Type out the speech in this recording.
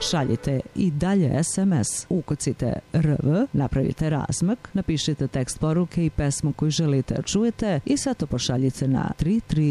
Šaljite i dalje SMS, ukucite RV, napravite razmak, napišite tekst poruke i pesmu koju želite da čujete i sve to pošaljite na 33